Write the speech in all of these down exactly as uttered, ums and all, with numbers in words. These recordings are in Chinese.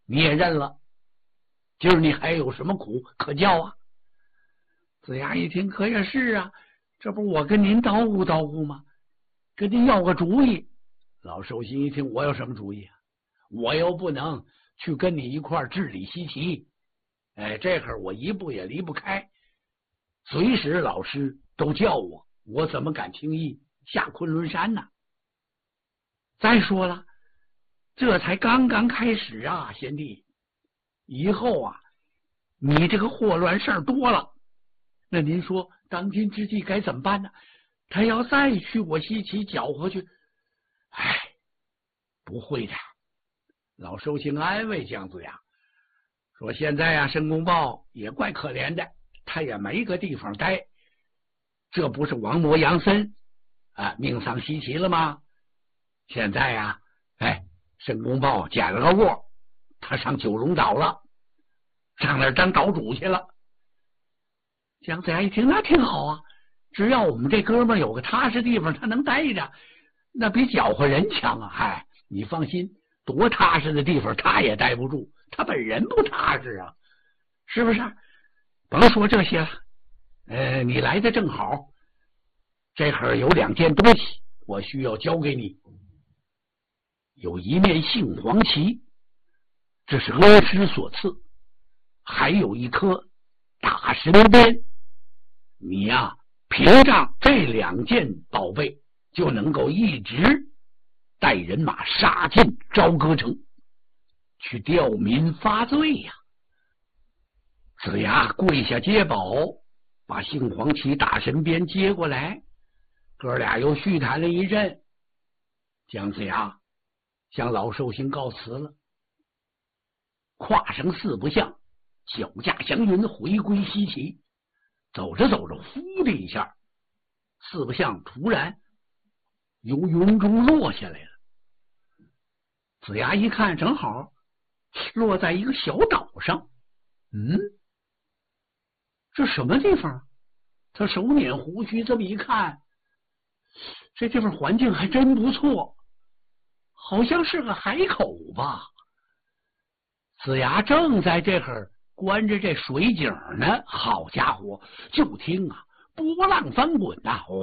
你也认了，今儿你还有什么苦可叫啊？子牙一听，可也是啊，这不我跟您叨咕叨咕吗？跟您要个主意。老寿星一听，我有什么主意啊？我又不能去跟你一块儿治理西岐，哎，这会儿我一步也离不开，随时老师都叫我，我怎么敢轻易下昆仑山呢？再说了，这才刚刚开始啊，贤弟，以后啊，你这个祸乱事儿多了，那您说当今之计该怎么办呢？他要再去我西岐搅和去，哎，不会的。老寿星安慰姜子牙说：“现在啊，申公豹也怪可怜的，他也没个地方待。这不是王魔杨森啊命丧西岐了吗？现在呀、啊，哎，申公豹捡了个窝，他上九龙岛了，上那儿当岛主去了。”姜子牙一听，那挺好啊，只要我们这哥们有个踏实地方他能待着，那比搅和人强啊！嗨，你放心，多踏实的地方他也待不住，他本人不踏实啊，是不是？甭说这些了，呃，你来的正好，这会儿有两件东西我需要交给你，有一面杏黄旗，这是恩师所赐，还有一颗大神鞭。你呀、啊，凭仗这两件宝贝，就能够一直带人马杀进朝歌城，去吊民发罪呀、啊！子牙跪下接宝，把杏黄旗大神鞭接过来，哥俩又叙谈了一阵。姜子牙向老寿星告辞了，跨上四不像，脚驾祥云回归西岐。走着走着，呼的一下，四不像突然由云中落下来了。子牙一看，正好落在一个小岛上。嗯，这什么地方？他手捻胡须，这么一看，这地方环境还真不错，好像是个海口吧。子牙正在这会儿观着这水景呢，好家伙，就听啊，波浪翻滚呐、啊，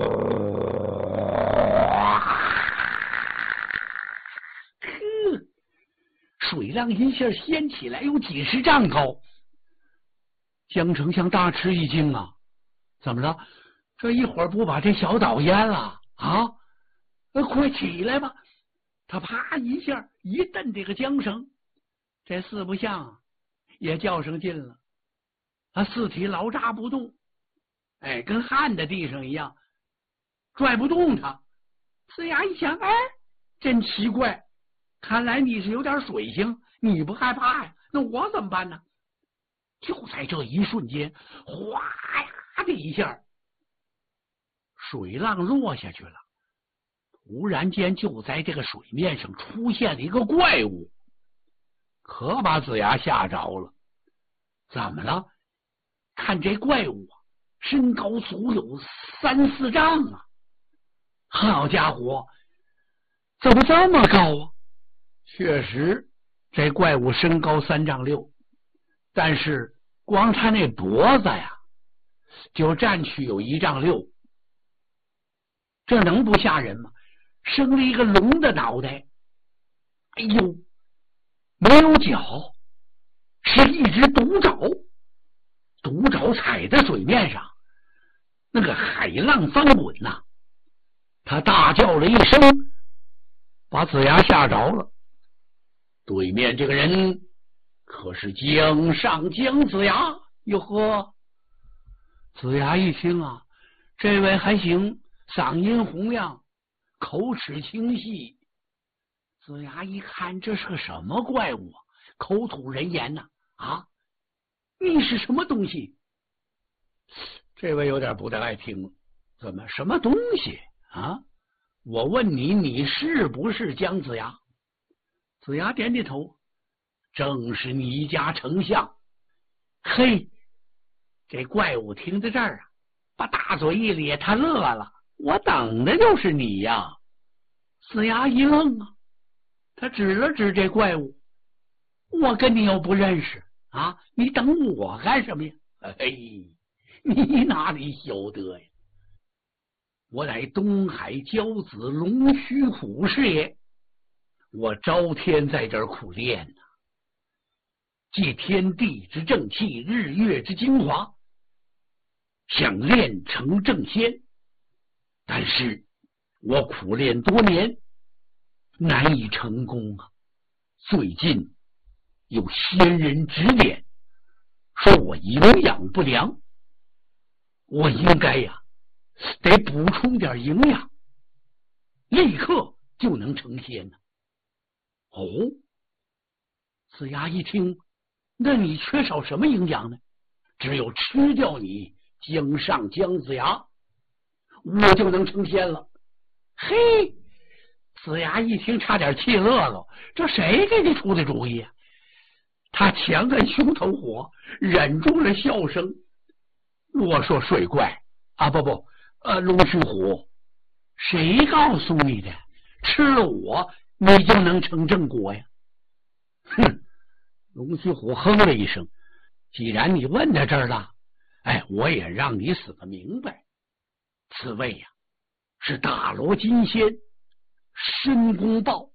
呵，水浪一下掀起来有几十丈高。姜丞相大吃一惊啊，怎么了？这一会儿不把这小岛淹了啊？那快起来吧！他啪一下一蹬这个缰绳，这四不像也较上劲了，他四体老扎不动，哎，跟焊在地上一样，拽不动他。呲牙一想，哎，真奇怪，看来你是有点水性，你不害怕呀？那我怎么办呢？就在这一瞬间，哗呀的一下，水浪落下去了。突然间，就在这个水面上出现了一个怪物，可把子牙吓着了。怎么了？看这怪物啊，身高足有三四丈啊！好家伙，怎么这么高啊？确实，这怪物身高三丈六，但是光他那脖子呀，就占去有一丈六，这能不吓人吗？生了一个龙的脑袋，哎呦，没有脚，是一只独爪，独爪踩在水面上，那个海浪翻滚呐、啊！他大叫了一声，把子牙吓着了。对面这个人可是姜尚姜子牙哟呵！子牙一听啊，这位还行，嗓音洪亮，口齿清晰。子牙一看，这是个什么怪物啊？口吐人言呐！啊，你是什么东西？这位有点不太爱听了。怎么什么东西啊？我问你，你是不是姜子牙？子牙点点头，正是你家丞相。嘿，这怪物听到这儿啊，把大嘴一咧，他乐了。我等的就是你呀！子牙一愣啊，他指了指这怪物， 我跟你又不认识啊，你等我干什么呀？哎，你哪里晓得呀？我乃东海骄子龙须虎是也，我朝天在这儿苦练呢、啊，借天地之正气，日月之精华，想练成正仙。但是我苦练多年，难以成功啊！最近有仙人指点，说我营养不良，我应该呀，得补充点营养，立刻就能成仙呢。哦，子牙一听，那你缺少什么营养呢？只有吃掉你姜尚姜子牙，我就能成仙了。嘿，子牙一听差点气乐了，这谁给你出的主意啊？他强按胸头火，忍住了笑声。我说水怪啊，不不，呃，龙须虎，谁告诉你的？吃了我，你就能成正果呀？哼！龙须虎哼了一声。既然你问到这儿了，哎，我也让你死个明白。此位呀、啊，是大罗金仙申公豹。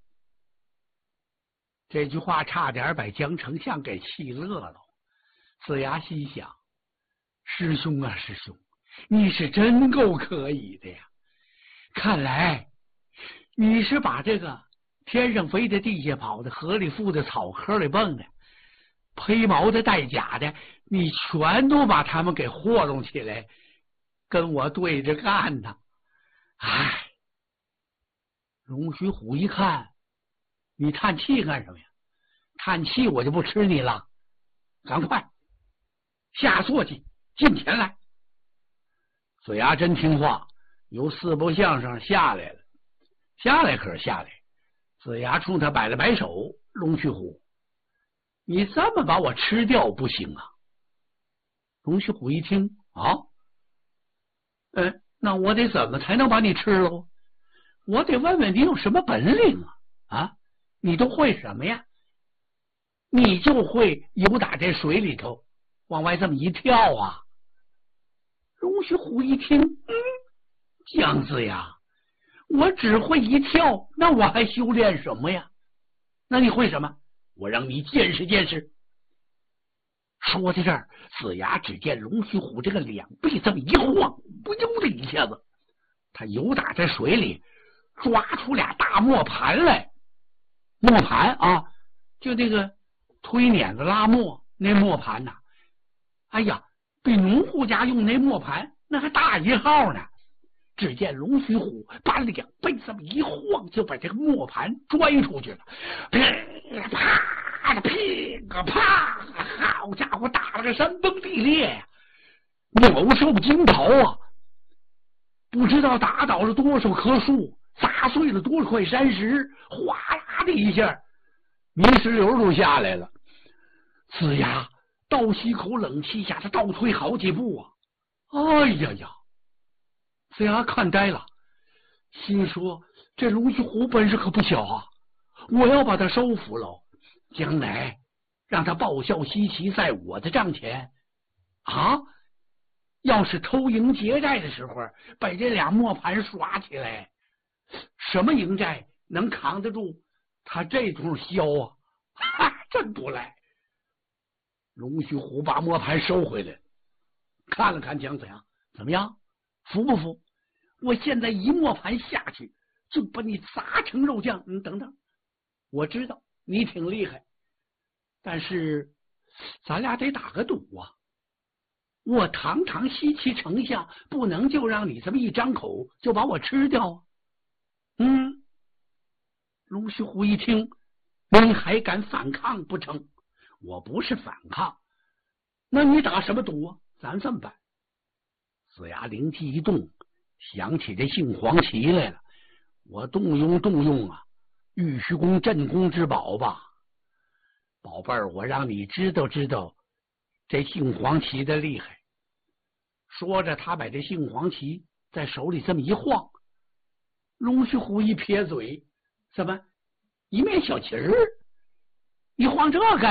这句话差点把姜丞相给气乐了。子牙心想：师兄啊，师兄，你是真够可以的呀！看来你是把这个天上飞的、地下跑的、河里浮的、草坑里蹦的、披毛的、带甲的，你全都把他们给和弄起来，跟我对着干呢。唉，龙须虎一看，你叹气干什么呀？叹气我就不吃你了，赶快下坐去，进前来。子牙真听话，由四不像上下来了。下来可是下来，子牙冲他摆了摆手：“龙须虎，你这么把我吃掉不行啊！”龙须虎一听，啊，呃，那我得怎么才能把你吃了？我得问问你有什么本领啊？啊，你都会什么呀？你就会游打在水里头，往外这么一跳啊！龙须虎一听，嗯，姜子牙，我只会一跳，那我还修炼什么呀？那你会什么？我让你见识见识。说到这儿，子牙只见龙须虎这个两臂这么一晃，不悠的一下子，他游打在水里，抓出俩大磨盘来。磨盘啊，就那个推碾子拉磨那磨盘呐、啊，哎呀，比农户家用那磨盘那还大一号呢。只见龙须虎把两臂这么一晃，就把这个磨盘拽出去了，噼啪的噼个啪，好家伙，打了个山崩地裂呀，鸟兽惊逃啊！不知道打倒了多少棵树，砸碎了多少块山石，哗啦的一下，泥石流都下来了。子牙倒吸口冷气下，他倒退好几步啊！哎呀呀！子牙看呆了，心说：这龙须虎本事可不小啊！我要把他收服了，将来让他报效西岐，在我的帐前啊！要是偷营劫寨的时候，把这俩磨盘耍起来，什么营寨能扛得住他这种削啊？哈，真不赖！龙须虎把磨盘收回来，看了看姜子牙，怎么样？服不服？我现在一磨盘下去，就把你砸成肉酱。你等等，我知道你挺厉害，但是咱俩得打个赌啊！我堂堂西岐丞相，不能就让你这么一张口就把我吃掉啊！嗯，龙须虎一听，你还敢反抗不成？我不是反抗，那你打什么赌啊？咱这么办。子牙灵机一动，想起这杏黄旗来了，我动用动用啊，玉虚宫镇宫之宝吧。宝贝儿，我让你知道知道这杏黄旗的厉害。说着，他把这杏黄旗在手里这么一晃，龙须虎一撇嘴：怎么一面小旗儿？你晃这干